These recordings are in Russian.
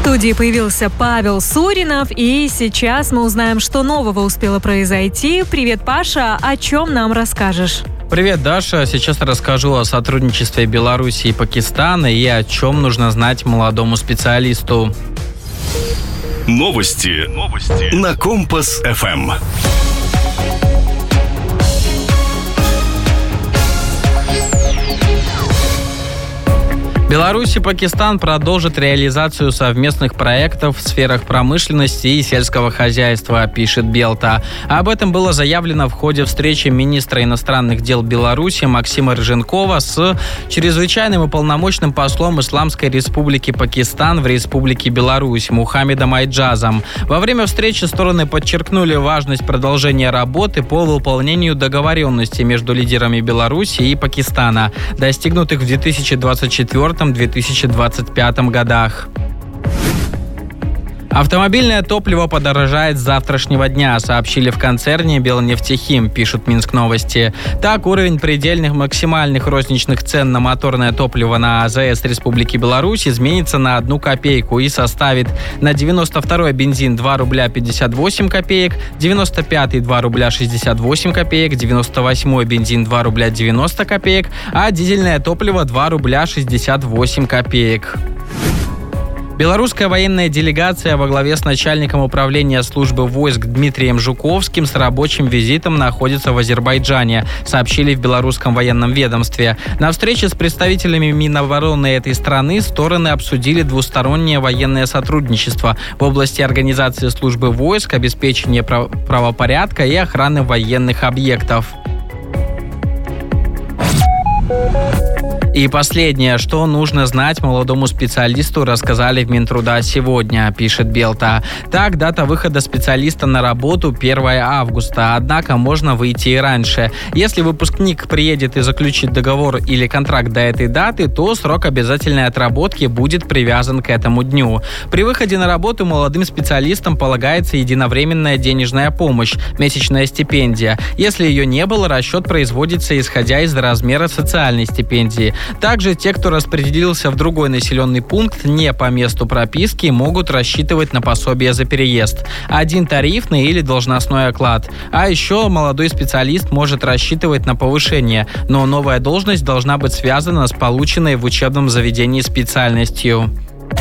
студии появился Павел Суринов, и сейчас мы узнаем, что нового успело произойти. Привет, Паша, о чем нам расскажешь? Привет, Даша. Сейчас расскажу о сотрудничестве Беларуси и Пакистана и о чем нужно знать молодому специалисту. Новости на Компас-ФМ. Беларусь и Пакистан продолжат реализацию совместных проектов в сферах промышленности и сельского хозяйства, пишет Белта. Об этом было заявлено в ходе встречи министра иностранных дел Беларуси Максима Рыженкова с чрезвычайным и полномочным послом Исламской Республики Пакистан в Республике Беларусь Мухаммедом Айджазом. Во время встречи стороны подчеркнули важность продолжения работы по выполнению договоренностей между лидерами Беларуси и Пакистана, достигнутых в 2024-2025 годах. Автомобильное топливо подорожает с завтрашнего дня, сообщили в концерне «Белнефтехим», пишут Минск Новости. Так, уровень предельных максимальных розничных цен на моторное топливо на АЗС Республики Беларусь изменится на 1 копейку и составит: на 92-й бензин 2 рубля 58 копеек, 95-й 2 рубля 68 копеек, 98-й бензин 2 рубля 90 копеек, а дизельное топливо 2 рубля 68 копеек. Белорусская военная делегация во главе с начальником управления службы войск Дмитрием Жуковским с рабочим визитом находится в Азербайджане, сообщили в белорусском военном ведомстве. На встрече с представителями Минобороны этой страны стороны обсудили двустороннее военное сотрудничество в области организации службы войск, обеспечения правопорядка и охраны военных объектов. И последнее, что нужно знать молодому специалисту, рассказали в Минтруда сегодня, пишет Белта. Так, дата выхода специалиста на работу 1 августа, однако можно выйти и раньше. Если выпускник приедет и заключит договор или контракт до этой даты, то срок обязательной отработки будет привязан к этому дню. При выходе на работу молодым специалистам полагается единовременная денежная помощь, месячная стипендия. Если ее не было, расчет производится исходя из размера социальной стипендии. Также те, кто распределился в другой населенный пункт не по месту прописки, могут рассчитывать на пособие за переезд, один тарифный или должностной оклад. А еще молодой специалист может рассчитывать на повышение, но новая должность должна быть связана с полученной в учебном заведении специальностью.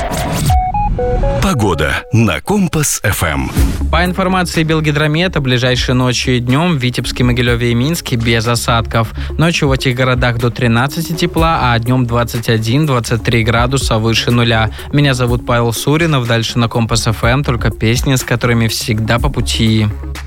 Погода на Компас-ФМ. По информации Белгидромета, ближайшей ночью и днем в Витебске, Могилеве и Минске без осадков. Ночью в этих городах до 13 тепла, а днем 21-23 градуса выше нуля. Меня зовут Павел Суринов. Дальше на Компас-ФМ только песни, с которыми всегда по пути.